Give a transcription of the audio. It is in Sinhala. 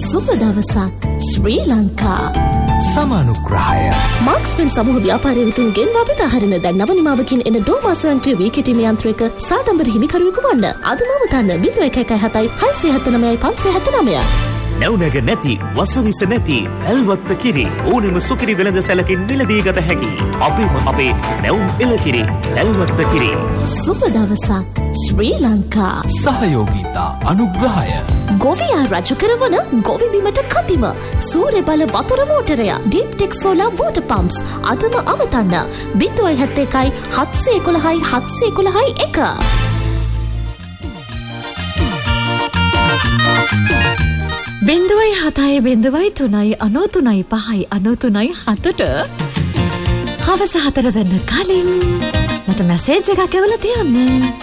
සුබ දවසක් ශ්‍රී ලංකා. සමානුග්‍රහය. මාක්ස්වෙන් සමූහ ව්‍යාපාරය විසින් ගෙන්වා බෙදාහරින දැන් නව නිමාවකින් එන ඩෝමා ස්වයංක්‍රීය වී කිටීමේ යන්ත්‍රයක සාඩම්බර හිමිකරුවෙකු වන්න. අදම තන්න 0117 679 579. නැවුනග නැති වසවිස නැති ඇල්වත්ත කිරි ඕනෙම සුකිරි වෙළඳ සැලකින් මිලදී ගත හැකි අපේ නැවුම් එළකිරි ඇල්වත්ත කිරි. සුබ දවසක් ශ්‍රී ලංකා. සහයෝගීතා අනුග්‍රහය. ගොවියා රජු කරවන ගොවි බිමට කතිම සූර්ය බල වතුර මෝටරය ඩීප්ටෙක් සෝලාර් වෝටර් පම්ප්ස් අදම අමතන්න 071 711 711 බින්දුවයි 7යි බින්දුවයි 3යි 93යි 5යි 93යි 7ට හවස 4 වෙන්න කලින් මට මැසේජ් එකක් එවලා තියන්න.